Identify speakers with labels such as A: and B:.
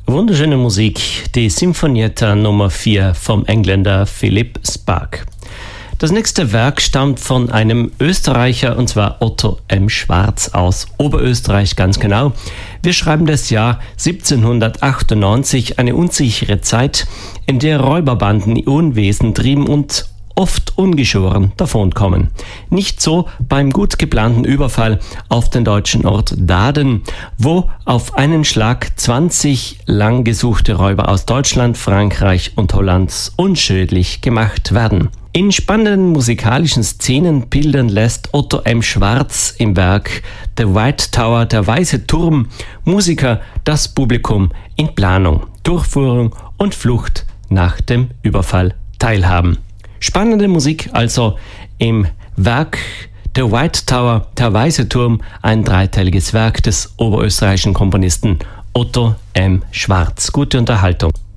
A: Wunderschöne Musik, die Sinfonietta Nummer 4 vom Engländer Philip Sparke. Das nächste Werk stammt von einem Österreicher, und zwar Otto M. Schwarz aus Oberösterreich, ganz genau. Wir schreiben das Jahr 1798, eine unsichere Zeit, in der Räuberbanden ihr Unwesen trieben und oft ungeschoren davonkommen. Nicht so beim gut geplanten Überfall auf den deutschen Ort Daaden, wo auf einen Schlag 20 lang gesuchte Räuber aus Deutschland, Frankreich und Holland unschädlich gemacht werden. In spannenden musikalischen Szenenbildern lässt Otto M. Schwarz im Werk The White Tower, der Weiße Turm, Musiker, das Publikum in Planung, Durchführung und Flucht nach dem Überfall teilhaben. Spannende Musik also im Werk The White Tower, der Weiße Turm, ein dreiteiliges Werk des oberösterreichischen Komponisten Otto M. Schwarz. Gute Unterhaltung.